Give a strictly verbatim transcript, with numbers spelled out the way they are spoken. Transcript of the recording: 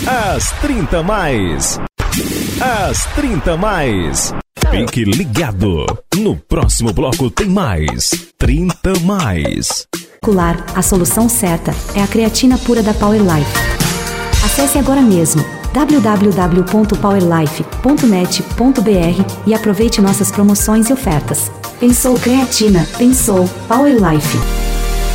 As trinta mais. As trinta mais. Fique ligado. No próximo bloco tem mais. trinta mais. A solução certa é a creatina pura da Power Life. Acesse agora mesmo w w w ponto power life ponto net ponto b r e aproveite nossas promoções e ofertas. Pensou creatina, pensou Power Life.